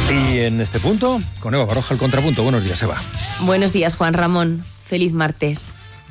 Y en este punto, con Eva Baroja, el contrapunto. Buenos días, Eva. Buenos días, Juan Ramón. Feliz martes.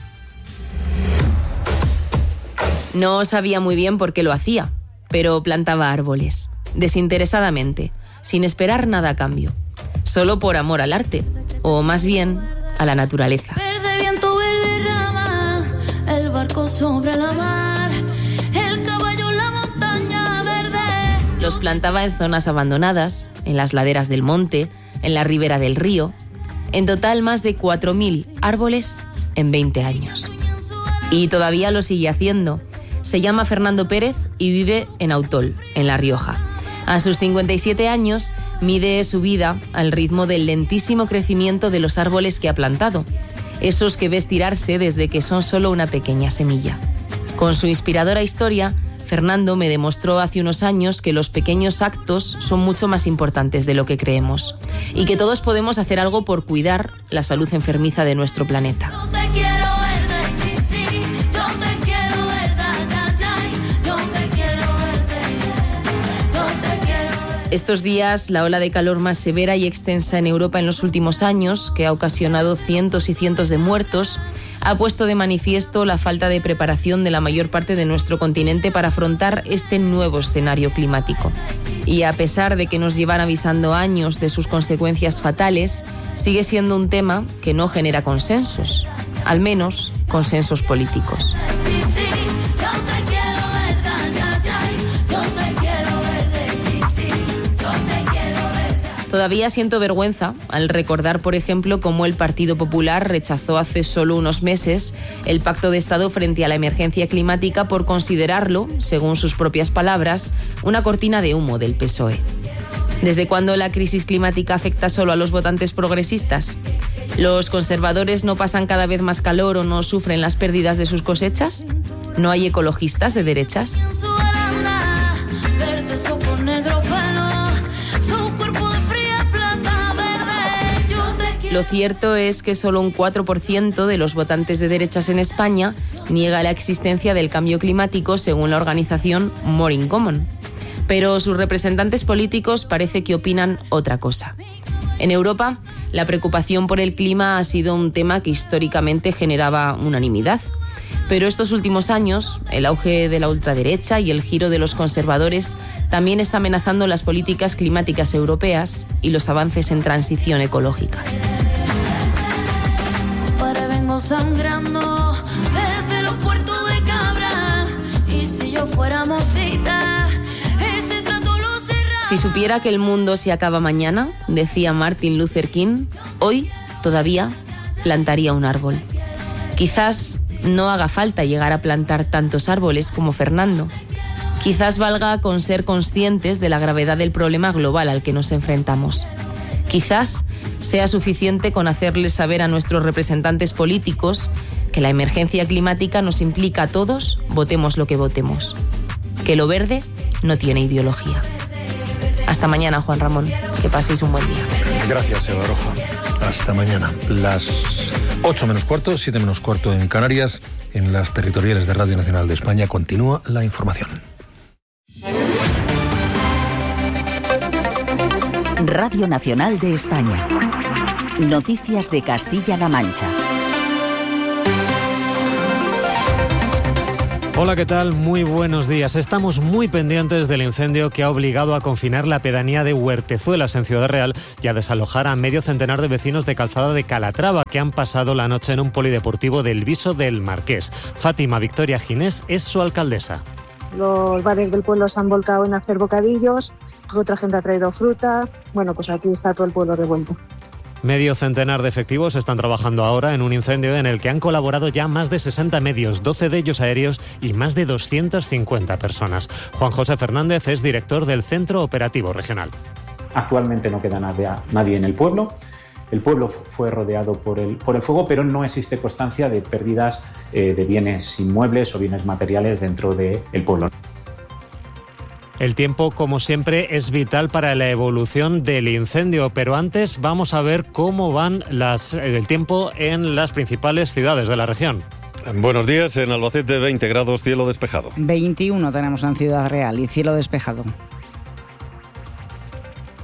No sabía muy bien por qué lo hacía, pero plantaba árboles, desinteresadamente, sin esperar nada a cambio, solo por amor al arte, o más bien, a la naturaleza. Verde viento, verde rama, el barco sobre la mar, el caballo en la montaña verde. Los plantaba en zonas abandonadas, en las laderas del monte, en la ribera del río. En total, más de 4.000 árboles en 20 años. Y todavía lo sigue haciendo. Se llama Fernando Pérez y vive en Autol, en La Rioja. A sus 57 años, mide su vida al ritmo del lentísimo crecimiento de los árboles que ha plantado, esos que ves tirarse desde que son solo una pequeña semilla. Con su inspiradora historia, Fernando me demostró hace unos años que los pequeños actos son mucho más importantes de lo que creemos y que todos podemos hacer algo por cuidar la salud enfermiza de nuestro planeta. Estos días, la ola de calor más severa y extensa en Europa en los últimos años, que ha ocasionado cientos y cientos de muertos, ha puesto de manifiesto la falta de preparación de la mayor parte de nuestro continente para afrontar este nuevo escenario climático. Y a pesar de que nos llevan avisando años de sus consecuencias fatales, sigue siendo un tema que no genera consensos, al menos consensos políticos. Todavía siento vergüenza al recordar, por ejemplo, cómo el Partido Popular rechazó hace solo unos meses el Pacto de Estado frente a la emergencia climática por considerarlo, según sus propias palabras, una cortina de humo del PSOE. ¿Desde cuándo la crisis climática afecta solo a los votantes progresistas? ¿Los conservadores no pasan cada vez más calor o no sufren las pérdidas de sus cosechas? ¿No hay ecologistas de derechas? Lo cierto es que solo un 4% de los votantes de derechas en España niega la existencia del cambio climático, según la organización More in Common. Pero sus representantes políticos parece que opinan otra cosa. En Europa, la preocupación por el clima ha sido un tema que históricamente generaba unanimidad. Pero estos últimos años, el auge de la ultraderecha y el giro de los conservadores también está amenazando las políticas climáticas europeas y los avances en transición ecológica. Sangrando desde los puertos de Cabra, y si yo fuera mosita, ese trato lo cerraba. Si supiera que el mundo se acaba mañana, decía Martin Luther King, hoy todavía plantaría un árbol. Quizás no haga falta llegar a plantar tantos árboles como Fernando. Quizás valga con ser conscientes de la gravedad del problema global al que nos enfrentamos. Quizás sea suficiente con hacerles saber a nuestros representantes políticos que la emergencia climática nos implica a todos, votemos lo que votemos. Que lo verde no tiene ideología. Hasta mañana, Juan Ramón. Que paséis un buen día. Gracias, Eva Baroja. Hasta mañana. Las 8 menos cuarto, 7 menos cuarto en Canarias. En las territoriales de Radio Nacional de España continúa la información. Radio Nacional de España. Noticias de Castilla-La Mancha. Hola, ¿qué tal? Muy buenos días. Estamos muy pendientes del incendio que ha obligado a confinar la pedanía de Huertezuelas en Ciudad Real y a desalojar a medio centenar de vecinos de Calzada de Calatrava que han pasado la noche en un polideportivo del Viso del Marqués. Fátima Victoria Ginés es su alcaldesa. Los bares del pueblo se han volcado en hacer bocadillos, otra gente ha traído fruta. Bueno, pues aquí está todo el pueblo revuelto. Medio centenar de efectivos están trabajando ahora en un incendio en el que han colaborado ya más de 60 medios, 12 de ellos aéreos y más de 250 personas. Juan José Fernández es director del Centro Operativo Regional. Actualmente no queda nadie en el pueblo. El pueblo fue rodeado por el fuego, pero no existe constancia de pérdidas de bienes inmuebles o bienes materiales dentro del pueblo. El tiempo, como siempre, es vital para la evolución del incendio, pero antes vamos a ver cómo van el tiempo en las principales ciudades de la región. Buenos días, en Albacete 20 grados, cielo despejado. 21 tenemos en Ciudad Real y cielo despejado.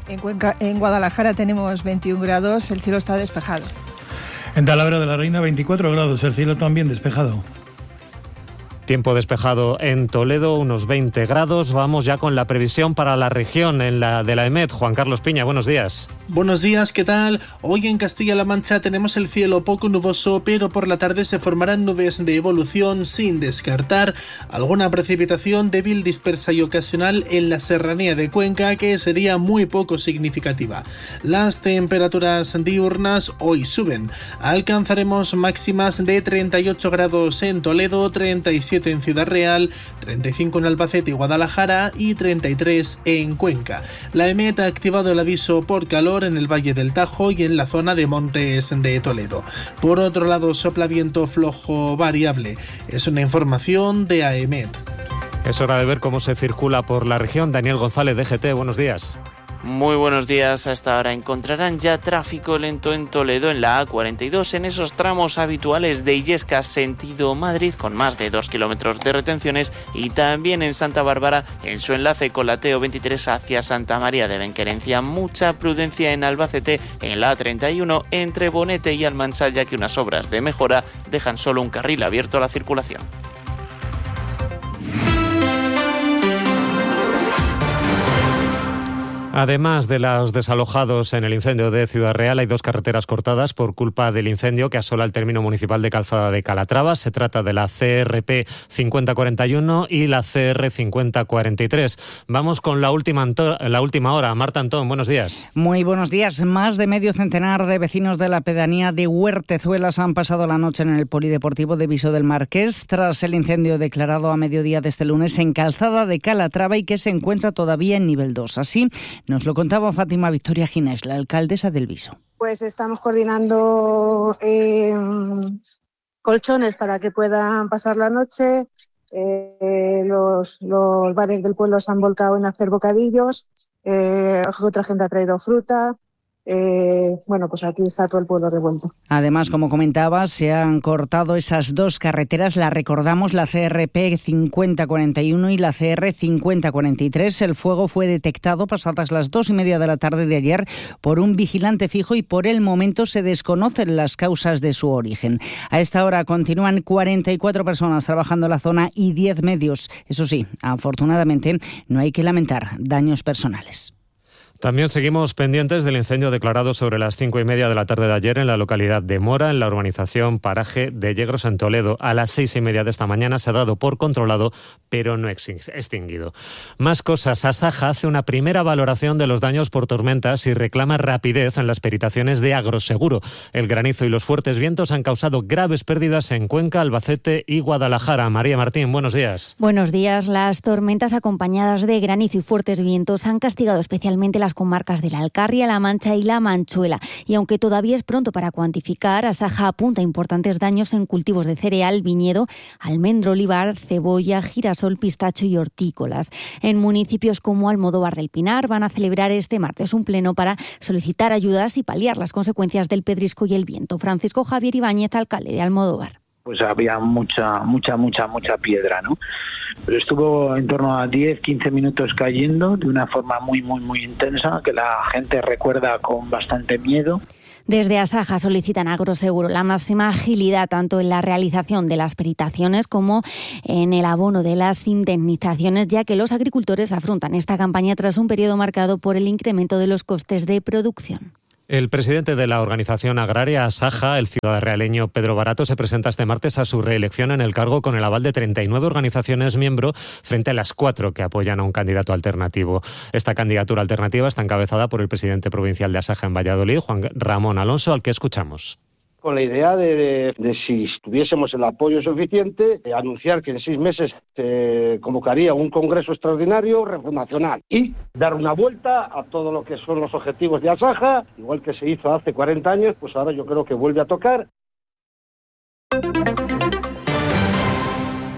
En Guadalajara tenemos 21 grados, el cielo está despejado. En Talavera de la Reina 24 grados, el cielo también despejado. Tiempo despejado en Toledo, unos 20 grados. Vamos ya con la previsión para la región de la EMET. Juan Carlos Piña, buenos días. Buenos días, ¿qué tal? Hoy en Castilla-La Mancha tenemos el cielo poco nuboso, pero por la tarde se formarán nubes de evolución sin descartar alguna precipitación débil, dispersa y ocasional en la serranía de Cuenca, que sería muy poco significativa. Las temperaturas diurnas hoy suben. Alcanzaremos máximas de 38 grados en Toledo, 37 en Ciudad Real, 35 en Albacete y Guadalajara y 33 en Cuenca. La EMET ha activado el aviso por calor en el Valle del Tajo y en la zona de Montes de Toledo. Por otro lado, sopla viento flojo variable. Es una información de AEMET. Es hora de ver cómo se circula por la región. Daniel González, DGT, buenos días. Muy buenos días. A esta hora encontrarán ya tráfico lento en Toledo en la A42 en esos tramos habituales de Illescas sentido Madrid con más de 2 kilómetros de retenciones, y también en Santa Bárbara en su enlace con la TO23 hacia Santa María de Benquerencia. Mucha prudencia en Albacete en la A31 entre Bonete y Almansa, ya que unas obras de mejora dejan solo un carril abierto a la circulación. Además de los desalojados en el incendio de Ciudad Real, hay 2 carreteras cortadas por culpa del incendio que asola el término municipal de Calzada de Calatrava. Se trata de la CRP 5041 y la CR 5043. Vamos con la última hora. Marta Antón, buenos días. Muy buenos días. Más de medio centenar de vecinos de la pedanía de Huertezuelas han pasado la noche en el polideportivo de Viso del Marqués tras el incendio declarado a mediodía de este lunes en Calzada de Calatrava y que se encuentra todavía en nivel 2. Así nos lo contaba Fátima Victoria Ginés, la alcaldesa del Viso. Pues estamos coordinando colchones para que puedan pasar la noche. Los bares del pueblo se han volcado en hacer bocadillos. Otra gente ha traído fruta. Pues aquí está todo el pueblo revuelto. Además, como comentaba, se han cortado esas 2 carreteras, la recordamos, la CRP 5041 y la CR 5043. El fuego fue detectado pasadas las 2:30 de la tarde de ayer por un vigilante fijo y por el momento se desconocen las causas de su origen. A esta hora continúan 44 personas trabajando en la zona y 10 medios. Eso sí, afortunadamente no hay que lamentar daños personales. También seguimos pendientes del incendio declarado sobre las 5:30 de la tarde de ayer en la localidad de Mora, en la urbanización Paraje de Yegros, en Toledo. A las 6:30 de esta mañana se ha dado por controlado, pero no extinguido. Más cosas. Asaja hace una primera valoración de los daños por tormentas y reclama rapidez en las peritaciones de Agroseguro. El granizo y los fuertes vientos han causado graves pérdidas en Cuenca, Albacete y Guadalajara. María Martín, buenos días. Buenos días. Las tormentas acompañadas de granizo y fuertes vientos han castigado especialmente las comarcas de la Alcarria, La Mancha y La Manchuela. Y aunque todavía es pronto para cuantificar, Asaja apunta a importantes daños en cultivos de cereal, viñedo, almendro, olivar, cebolla, girasol, pistacho y hortícolas. En municipios como Almodóvar del Pinar van a celebrar este martes un pleno para solicitar ayudas y paliar las consecuencias del pedrisco y el viento. Francisco Javier Ibáñez, alcalde de Almodóvar. Pues había mucha piedra, ¿no? Pero estuvo en torno a 10-15 minutos cayendo de una forma muy intensa, que la gente recuerda con bastante miedo. Desde Asaja solicitan a Agroseguro la máxima agilidad tanto en la realización de las peritaciones como en el abono de las indemnizaciones, ya que los agricultores afrontan esta campaña tras un periodo marcado por el incremento de los costes de producción. El presidente de la organización agraria Asaja, el ciudadrealeño Pedro Barato, se presenta este martes a su reelección en el cargo con el aval de 39 organizaciones miembro frente a las 4 que apoyan a un candidato alternativo. Esta candidatura alternativa está encabezada por el presidente provincial de Asaja en Valladolid, Juan Ramón Alonso, al que escuchamos. Con la idea de si tuviésemos el apoyo suficiente, anunciar que en 6 meses se convocaría un congreso extraordinario refundacional y dar una vuelta a todo lo que son los objetivos de Asaja, igual que se hizo hace 40 años, pues ahora yo creo que vuelve a tocar.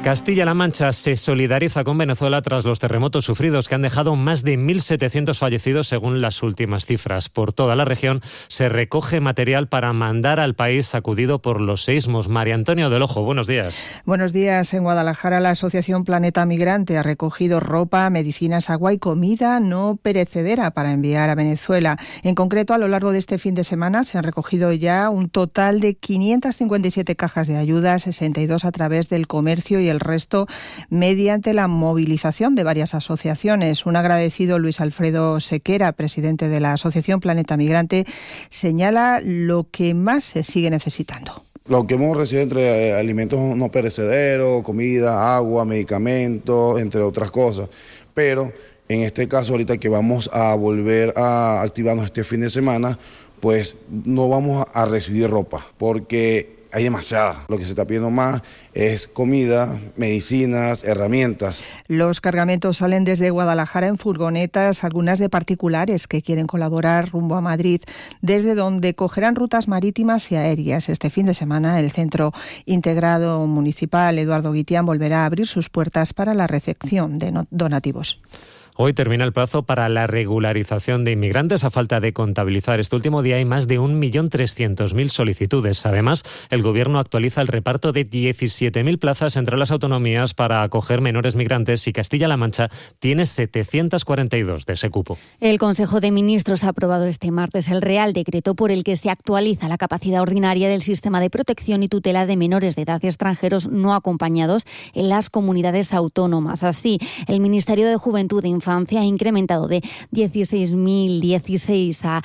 Castilla-La Mancha se solidariza con Venezuela tras los terremotos sufridos que han dejado más de 1.700 fallecidos según las últimas cifras. Por toda la región se recoge material para mandar al país sacudido por los seísmos. María Antonio del Ojo, buenos días. Buenos días. En Guadalajara la Asociación Planeta Migrante ha recogido ropa, medicinas, agua y comida no perecedera para enviar a Venezuela. En concreto, a lo largo de este fin de semana se han recogido ya un total de 557 cajas de ayuda, 62 a través del comercio y el resto mediante la movilización de varias asociaciones. Un agradecido Luis Alfredo Sequera, presidente de la Asociación Planeta Migrante, señala lo que más se sigue necesitando. Lo que hemos recibido entre alimentos no perecederos, comida, agua, medicamentos, entre otras cosas. Pero en este caso, ahorita que vamos a volver a activarnos este fin de semana, pues no vamos a recibir ropa, porque hay demasiada. Lo que se está pidiendo más es comida, medicinas, herramientas. Los cargamentos salen desde Guadalajara en furgonetas, algunas de particulares que quieren colaborar rumbo a Madrid, desde donde cogerán rutas marítimas y aéreas. Este fin de semana el Centro Integrado Municipal Eduardo Guitián volverá a abrir sus puertas para la recepción de donativos. Hoy termina el plazo para la regularización de inmigrantes. A falta de contabilizar este último día hay más de 1.300.000 solicitudes. Además, el Gobierno actualiza el reparto de 17.000 plazas entre las autonomías para acoger menores migrantes y Castilla-La Mancha tiene 742 de ese cupo. El Consejo de Ministros ha aprobado este martes el Real Decreto por el que se actualiza la capacidad ordinaria del sistema de protección y tutela de menores de edad y extranjeros no acompañados en las comunidades autónomas. Así, el Ministerio de Juventud e Infancia ha incrementado de 16.016 a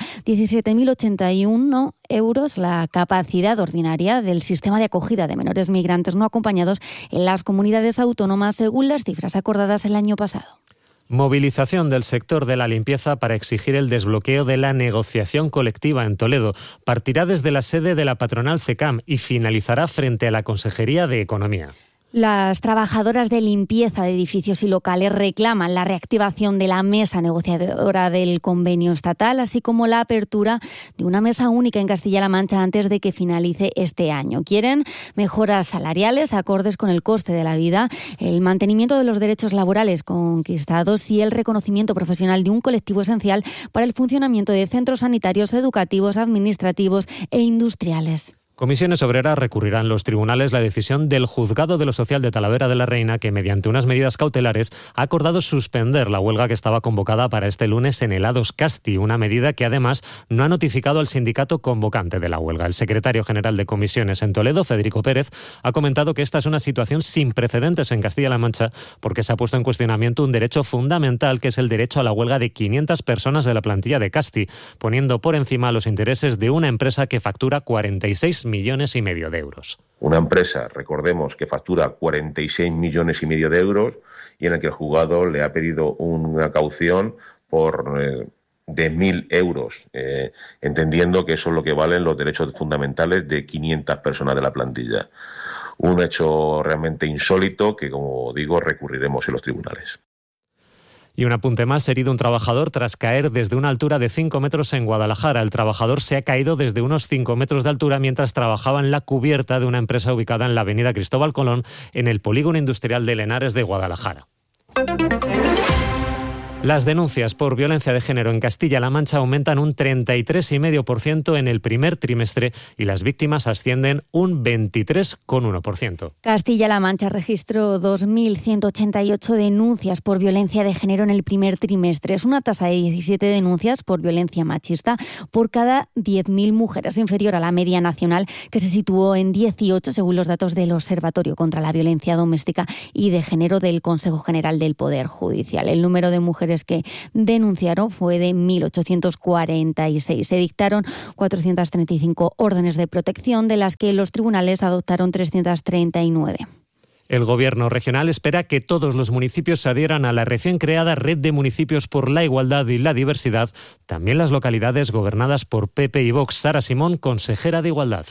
17.081 euros la capacidad ordinaria del sistema de acogida de menores migrantes no acompañados en las comunidades autónomas, según las cifras acordadas el año pasado. Movilización del sector de la limpieza para exigir el desbloqueo de la negociación colectiva en Toledo. Partirá desde la sede de la patronal CECAM y finalizará frente a la Consejería de Economía. Las trabajadoras de limpieza de edificios y locales reclaman la reactivación de la mesa negociadora del convenio estatal, así como la apertura de una mesa única en Castilla-La Mancha antes de que finalice este año. Quieren mejoras salariales acordes con el coste de la vida, el mantenimiento de los derechos laborales conquistados y el reconocimiento profesional de un colectivo esencial para el funcionamiento de centros sanitarios, educativos, administrativos e industriales. Comisiones Obreras recurrirán en los tribunales la decisión del Juzgado de lo Social de Talavera de la Reina, que mediante unas medidas cautelares ha acordado suspender la huelga que estaba convocada para este lunes en Helados Casti, una medida que además no ha notificado al sindicato convocante de la huelga. El secretario general de Comisiones en Toledo, Federico Pérez, ha comentado que esta es una situación sin precedentes en Castilla-La Mancha porque se ha puesto en cuestionamiento un derecho fundamental, que es el derecho a la huelga de 500 personas de la plantilla de Casti, poniendo por encima los intereses de una empresa que factura 46,5 millones de euros. Una empresa, recordemos, que factura 46,5 millones de euros y en el que el juzgado le ha pedido una caución de 1.000 euros, entendiendo que eso es lo que valen los derechos fundamentales de 500 personas de la plantilla. Un hecho realmente insólito que, como digo, recurriremos en los tribunales. Y un apunte más, herido un trabajador tras caer desde una altura de 5 metros en Guadalajara. El trabajador se ha caído desde unos 5 metros de altura mientras trabajaba en la cubierta de una empresa ubicada en la avenida Cristóbal Colón, en el polígono industrial de Lenares de Guadalajara. Las denuncias por violencia de género en Castilla-La Mancha aumentan un 33,5% en el primer trimestre y las víctimas ascienden un 23,1%. Castilla-La Mancha registró 2.188 denuncias por violencia de género en el primer trimestre. Es una tasa de 17 denuncias por violencia machista por cada 10.000 mujeres, inferior a la media nacional, que se situó en 18 según los datos del Observatorio contra la Violencia Doméstica y de Género del Consejo General del Poder Judicial. El número de mujeres que denunciaron fue de 1.846. Se dictaron 435 órdenes de protección, de las que los tribunales adoptaron 339. El Gobierno regional espera que todos los municipios se adhieran a la recién creada Red de Municipios por la Igualdad y la Diversidad, también las localidades gobernadas por PP y Vox. Sara Simón, consejera de Igualdad.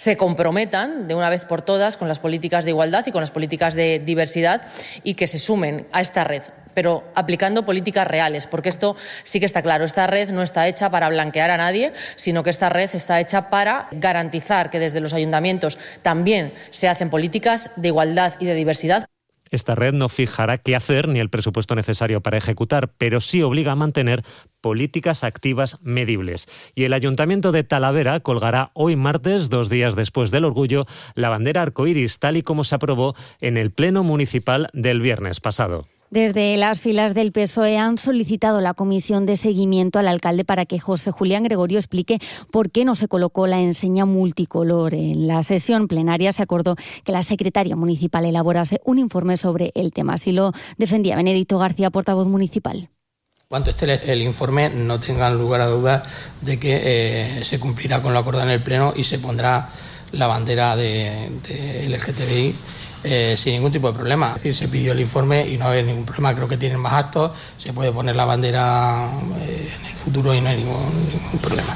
se comprometan de una vez por todas con las políticas de igualdad y con las políticas de diversidad y que se sumen a esta red, pero aplicando políticas reales, porque esto sí que está claro, esta red no está hecha para blanquear a nadie, sino que esta red está hecha para garantizar que desde los ayuntamientos también se hacen políticas de igualdad y de diversidad. Esta red no fijará qué hacer ni el presupuesto necesario para ejecutar, pero sí obliga a mantener políticas activas medibles. Y el Ayuntamiento de Talavera colgará hoy martes, 2 días después del Orgullo, la bandera arcoíris, tal y como se aprobó en el Pleno Municipal del viernes pasado. Desde las filas del PSOE han solicitado la comisión de seguimiento al alcalde para que José Julián Gregorio explique por qué no se colocó la enseña multicolor. En la sesión plenaria se acordó que la secretaria municipal elaborase un informe sobre el tema. Así lo defendía Benedicto García, portavoz municipal. Cuando esté el informe, no tengan lugar a dudas de que se cumplirá con lo acordado en el Pleno y se pondrá la bandera de LGTBI sin ningún tipo de problema. Es decir, se pidió el informe y no hay ningún problema. Creo que tienen más actos, se puede poner la bandera en el futuro y no hay ningún problema.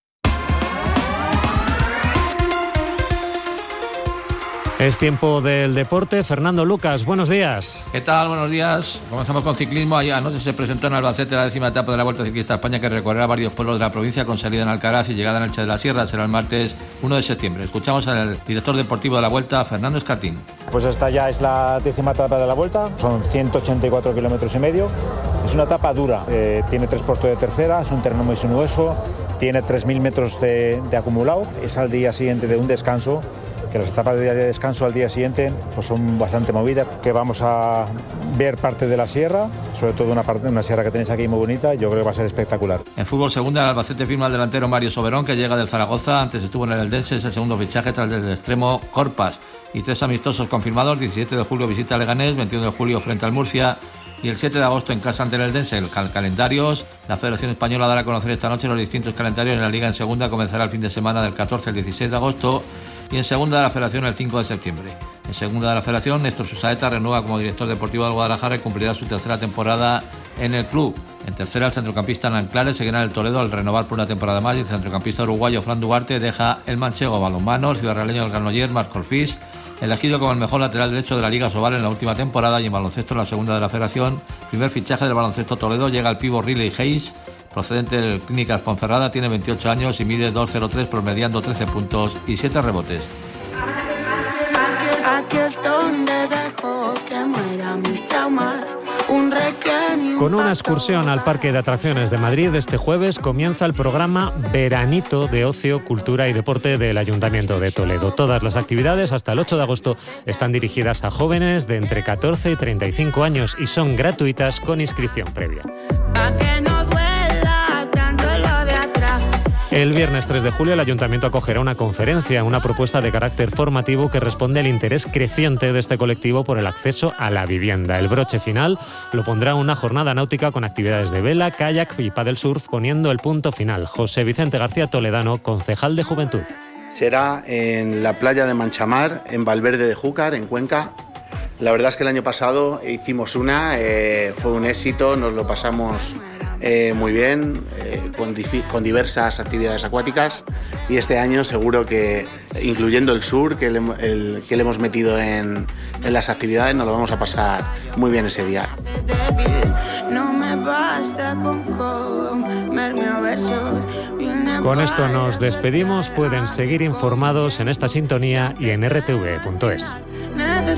Es tiempo del deporte. Fernando Lucas, buenos días. ¿Qué tal? Buenos días. Comenzamos con ciclismo. Ayer anoche se presentó en Albacete la 10ª etapa de la Vuelta Ciclista a España, que recorrerá varios pueblos de la provincia con salida en Alcaraz y llegada en Elche de la Sierra. Será el martes 1 de septiembre. Escuchamos al director deportivo de la Vuelta, Fernando Escartín. Pues esta ya es la 10ª etapa de la Vuelta. Son 184 kilómetros y medio. Es una etapa dura. Tiene 3 puertos de tercera, es un terreno muy sinuoso, tiene 3.000 metros de acumulado. Es al día siguiente de un descanso, que las etapas de descanso al día siguiente pues son bastante movidas, que vamos a ver parte de la sierra, sobre todo una sierra que tenéis aquí muy bonita, y yo creo que va a ser espectacular. En fútbol segunda, el Albacete firma al delantero Mario Soberón, que llega del Zaragoza. Antes estuvo en el Eldense, es el segundo fichaje tras el extremo Corpas. Y 3 amistosos confirmados: 17 de julio visita a Leganés, 21 de julio frente al Murcia y el 7 de agosto en casa ante el Eldense. Calendarios: la Federación Española dará a conocer esta noche los distintos calendarios en la Liga en segunda. Comenzará el fin de semana del 14 al 16 de agosto y en segunda de la Federación el 5 de septiembre. En segunda de la Federación, Néstor Susaeta renueva como director deportivo del Guadalajara y cumplirá su tercera temporada en el club. En tercera, el centrocampista Nanclares seguirá en el Toledo al renovar por una temporada más, y el centrocampista uruguayo Fran Duarte deja el manchego. Balonmano: el ciudadraleño del Granollers, Marc Orfís, elegido como el mejor lateral derecho de la Liga Sobal en la última temporada. Y en baloncesto, en la segunda de la Federación, primer fichaje del Baloncesto Toledo, llega el pívot Riley Hayes, procedente del Clínicas Ponferrada. Tiene 28 años y mide 2,03, promediando 13 puntos y 7 rebotes. Aquí es donde dejo que mueran mis traumas. Con una excursión al Parque de Atracciones de Madrid, este jueves comienza el programa Veranito de Ocio, Cultura y Deporte del Ayuntamiento de Toledo. Todas las actividades hasta el 8 de agosto están dirigidas a jóvenes de entre 14 y 35 años y son gratuitas con inscripción previa. El viernes 3 de julio el Ayuntamiento acogerá una conferencia, una propuesta de carácter formativo que responde al interés creciente de este colectivo por el acceso a la vivienda. El broche final lo pondrá una jornada náutica con actividades de vela, kayak y paddle surf, poniendo el punto final. José Vicente García Toledano, concejal de Juventud. Será en la playa de Manchamar, en Valverde de Júcar, en Cuenca. La verdad es que el año pasado hicimos fue un éxito, nos lo pasamos muy bien, con diversas actividades acuáticas, y este año seguro que, incluyendo el sur, que le hemos metido en las actividades, nos lo vamos a pasar muy bien ese día. Con esto nos despedimos. Pueden seguir informados en esta sintonía y en rtv.es.